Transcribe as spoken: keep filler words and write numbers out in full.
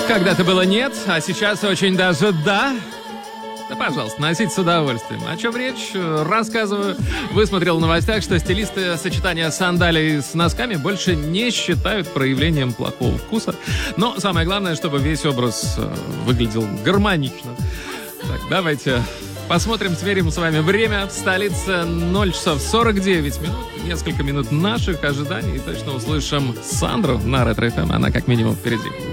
Когда-то было нет, а сейчас очень даже да. Да, пожалуйста, носите с удовольствием. О чем речь? Рассказываю. Высмотрел в новостях, что стилисты сочетания сандалий с носками больше не считают проявлением плохого вкуса. Но самое главное, чтобы весь образ выглядел гармонично. Так, давайте посмотрим, сверим с вами время. В столице ноль часов сорок девять минут. Несколько минут наших ожиданий. И точно услышим Сандру на Ретро эф эм. Она как минимум впереди.